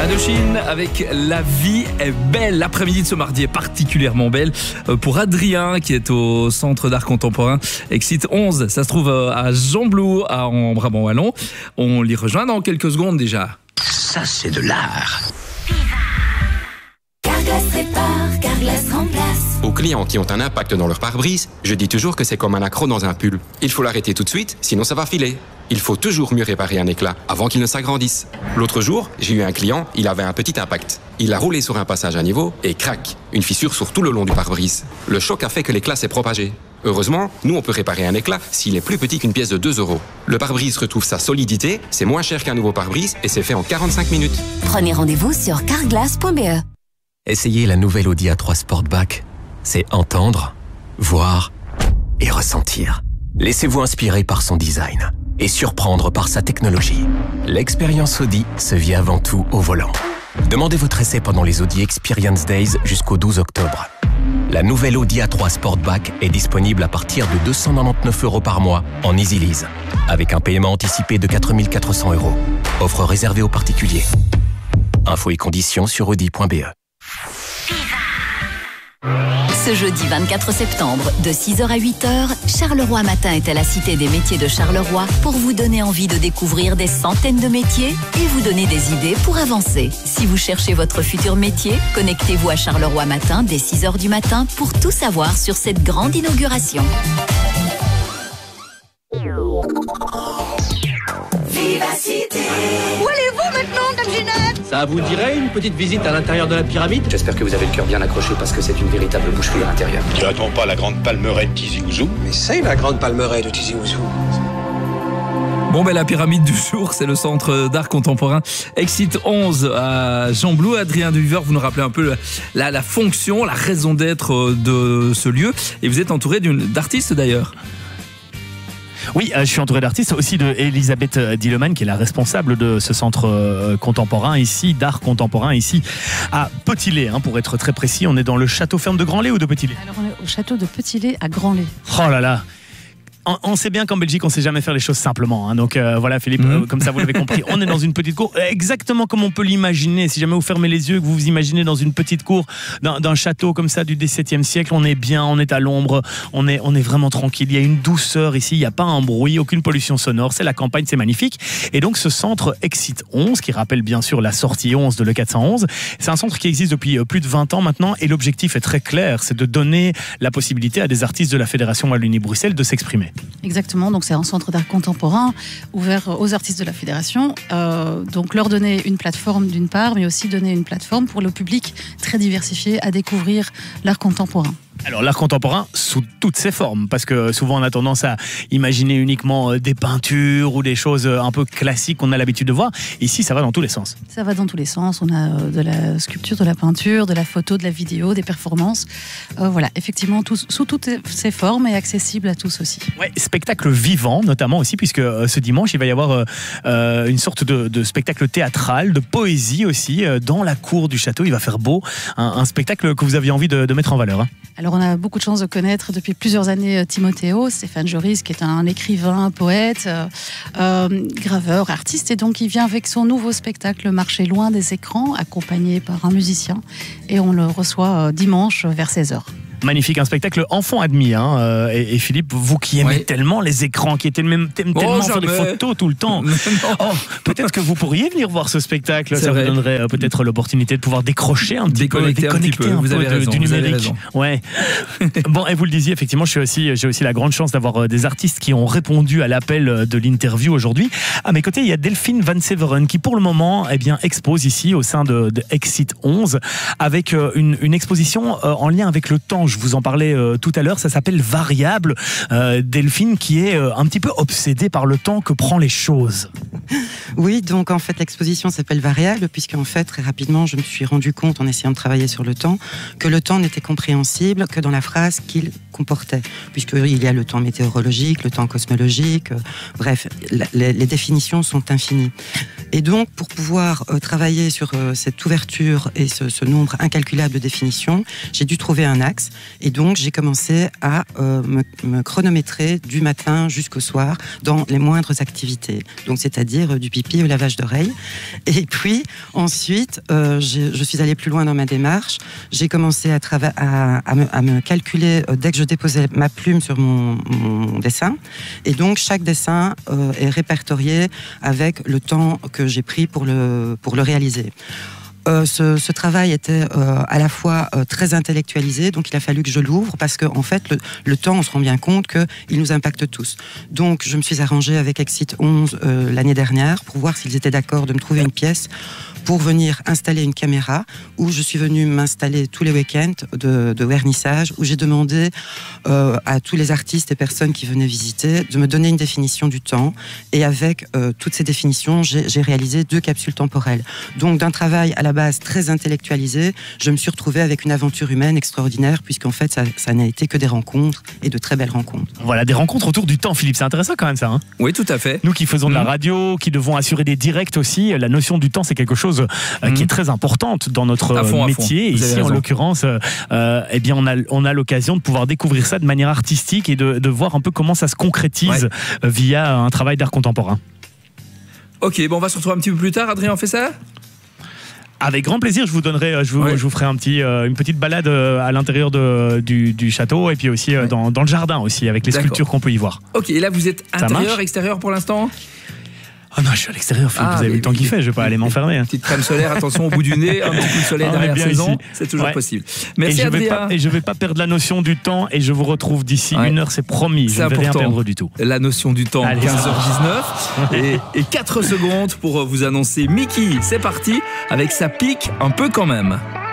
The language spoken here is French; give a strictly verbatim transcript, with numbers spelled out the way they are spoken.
Indochine avec La vie est belle. L'après-midi de ce mardi est particulièrement belle pour Adrien qui est au Centre d'art contemporain Exit onze. Ça se trouve à Jean-Blou, en Brabant-Wallon. On l'y rejoint dans quelques secondes déjà. Ça, c'est de l'art. Carglass répare, Carglass remplace. Aux clients qui ont un impact dans leur pare-brise, je dis toujours que c'est comme un accroc dans un pull. Il faut l'arrêter tout de suite, sinon ça va filer. Il faut toujours mieux réparer un éclat avant qu'il ne s'agrandisse. L'autre jour, j'ai eu un client, il avait un petit impact. Il a roulé sur un passage à niveau et crac, une fissure sur tout le long du pare-brise. Le choc a fait que l'éclat s'est propagé. Heureusement, nous on peut réparer un éclat s'il est plus petit qu'une pièce de deux euros. Le pare-brise retrouve sa solidité, c'est moins cher qu'un nouveau pare-brise et c'est fait en quarante-cinq minutes. Prenez rendez-vous sur carglass point b e. Essayez la nouvelle Audi A trois Sportback. C'est entendre, voir et ressentir. Laissez-vous inspirer par son design et surprendre par sa technologie. L'expérience Audi se vit avant tout au volant. Demandez votre essai pendant les Audi Experience Days jusqu'au douze octobre. La nouvelle Audi A trois Sportback est disponible à partir de deux cent quatre-vingt-dix-neuf euros par mois en Easy Lease, avec un paiement anticipé de quatre mille quatre cents euros. Offre réservée aux particuliers. Infos et conditions sur audi point b e. Ce jeudi vingt-quatre septembre, de six heures à huit heures, Charleroi Matin est à la Cité des métiers de Charleroi pour vous donner envie de découvrir des centaines de métiers et vous donner des idées pour avancer. Si vous cherchez votre futur métier, connectez-vous à Charleroi Matin dès six heures du matin pour tout savoir sur cette grande inauguration. Vivacité. Où allez-vous maintenant, Dame Ginette? Ça vous dirait une petite visite à l'intérieur de la pyramide? J'espère que vous avez le cœur bien accroché parce que c'est une véritable boucherie à l'intérieur. Dirait-on pas la grande palmeraie de Tizi Ouzou? Mais c'est la grande palmeraie de Tizi Ouzou. Bon, ben la pyramide du jour, c'est le Centre d'art contemporain Exit onze à Jean-Blou. Adrien Duveur, vous nous rappelez un peu la, la fonction, la raison d'être de ce lieu. Et vous êtes entouré d'artistes d'ailleurs. Oui, je suis entouré d'artistes, aussi de Elisabeth Dilleman, qui est la responsable de ce centre contemporain ici, d'art contemporain ici, à Petit-Lay, hein, pour être très précis. On est dans le château ferme de Grand-Lay ou de Petit-Lay? Alors on est au château de Petit-Lay à Grand-Lay. Oh là là! On sait bien qu'en Belgique, on ne sait jamais faire les choses simplement. Hein. Donc euh, voilà, Philippe, mmh. euh, comme ça vous l'avez compris, on est dans une petite cour, exactement comme on peut l'imaginer. Si jamais vous fermez les yeux, que vous vous imaginez dans une petite cour d'un château comme ça du dix-septième siècle, on est bien, on est à l'ombre, on est, on est vraiment tranquille. Il y a une douceur ici, il n'y a pas un bruit, aucune pollution sonore. C'est la campagne, c'est magnifique. Et donc ce centre Exit onze, qui rappelle bien sûr la sortie onze de l'E quatre cent onze, c'est un centre qui existe depuis plus de vingt ans maintenant. Et l'objectif est très clair, c'est de donner la possibilité à des artistes de la Fédération Wallonie-Bruxelles de s'exprimer. Exactement, donc c'est un centre d'art contemporain ouvert aux artistes de la Fédération. Euh, donc leur donner une plateforme d'une part, mais aussi donner une plateforme pour le public très diversifié à découvrir l'art contemporain. Alors l'art contemporain sous toutes ses formes, parce que souvent on a tendance à imaginer uniquement des peintures ou des choses un peu classiques qu'on a l'habitude de voir. Ici ça va dans tous les sens. Ça va dans tous les sens, on a de la sculpture, de la peinture, de la photo, de la vidéo, des performances. Euh, voilà, effectivement tout, sous toutes ses formes et accessible à tous aussi. Ouais, spectacle vivant notamment aussi, puisque euh, ce dimanche il va y avoir euh, une sorte de, de spectacle théâtral, de poésie aussi, euh, dans la cour du château. Il va faire beau, un, un spectacle que vous aviez envie de, de mettre en valeur. Hein. Alors on a beaucoup de chance de connaître depuis plusieurs années Timothéo, Stéphane Joris, qui est un écrivain, poète, euh, euh, graveur, artiste, et donc il vient avec son nouveau spectacle Marcher loin des écrans, accompagné par un musicien, et on le reçoit dimanche vers seize heures. Magnifique, un spectacle enfant admis. Hein. Et, et Philippe, vous qui aimez ouais. tellement les écrans, qui aimez même, tellement oh, faire des photos tout le temps, oh, peut-être que vous pourriez venir voir ce spectacle. Ça vrai. vous donnerait euh, peut-être l'opportunité de pouvoir décrocher un petit déconnecter peu, déconnecter un, un peu, peu de, raison, du numérique. Ouais. Bon, et vous le disiez, effectivement, j'ai aussi, aussi la grande chance d'avoir des artistes qui ont répondu à l'appel de l'interview aujourd'hui. À mes côtés, il y a Delphine Van Severen qui, pour le moment, eh bien, expose ici au sein de, de Exit onze avec une, une exposition en lien avec le temps. Je vous en parlais euh, tout à l'heure, ça s'appelle Variable. Euh, Delphine qui est euh, un petit peu obsédée par le temps que prend les choses. Oui, donc en fait l'exposition s'appelle Variable puisqu'en fait très rapidement je me suis rendu compte en essayant de travailler sur le temps que le temps n'était compréhensible que dans la phrase qu'il comportait, puisqu'il y a le temps météorologique, le temps cosmologique, euh, bref, la, les, les définitions sont infinies. Et donc pour pouvoir euh, travailler sur euh, cette ouverture et ce, ce nombre incalculable de définitions, j'ai dû trouver un axe Et donc, j'ai commencé à euh, me, me chronométrer du matin jusqu'au soir dans les moindres activités. Donc, c'est-à-dire euh, du pipi au lavage d'oreilles. Et puis, ensuite, euh, je suis allée plus loin dans ma démarche. J'ai commencé à, trava- à, à, me, à me calculer euh, dès que je déposais ma plume sur mon, mon dessin. Et donc, chaque dessin euh, est répertorié avec le temps que j'ai pris pour le, pour le réaliser. Euh, ce, ce travail était euh, à la fois euh, très intellectualisé, donc il a fallu que je l'ouvre parce qu'en en fait, le, le temps, on se rend bien compte qu'il nous impacte tous. Donc, je me suis arrangée avec Exit onze euh, l'année dernière pour voir s'ils étaient d'accord de me trouver une pièce pour venir installer une caméra, où je suis venue m'installer tous les week-ends de, de vernissage, où j'ai demandé euh, à tous les artistes et personnes qui venaient visiter de me donner une définition du temps. Et avec euh, toutes ces définitions, j'ai, j'ai réalisé deux capsules temporelles. Donc, d'un travail à la base très intellectualisé, je me suis retrouvée avec une aventure humaine extraordinaire, puisqu'en fait, ça, ça n'a été que des rencontres, et de très belles rencontres. Voilà, des rencontres autour du temps, Philippe. C'est intéressant quand même, ça. Hein, oui, tout à fait. Nous qui faisons de la Mmh. radio, qui devons assurer des directs aussi, la notion du temps, c'est quelque chose euh, mmh. qui est très importante dans notre à fond, métier. Ici, en l'occurrence, euh, eh bien, on a, on a l'occasion de pouvoir découvrir ça de manière artistique et de, de voir un peu comment ça se concrétise ouais. euh, via un travail d'art contemporain. Ok, bon, on va se retrouver un petit peu plus tard. Adrien, on fait ça ? Avec grand plaisir, je vous donnerai, je vous, ouais. je vous ferai un petit, euh, une petite balade euh, à l'intérieur de, du, du château et puis aussi euh, ouais. dans, dans le jardin aussi, avec les D'accord. sculptures qu'on peut y voir. Ok, et là vous êtes intérieur, extérieur pour l'instant ? Oh non, je suis à l'extérieur, Philippe, ah, vous avez vu le temps qu'il fait, je vais pas aller m'enfermer. Une petite crème solaire, attention au bout du nez, un petit coup de soleil derrière la saison, ici. C'est toujours ouais. possible. Merci et je Adrien. Vais pas, et je vais pas perdre la notion du temps et je vous retrouve d'ici ouais. une heure, c'est promis, je ne vais rien perdre du tout. La notion du temps, Allez, quinze heures dix-neuf et, et quatre secondes pour vous annoncer Mickey, c'est parti, avec sa pique un peu quand même.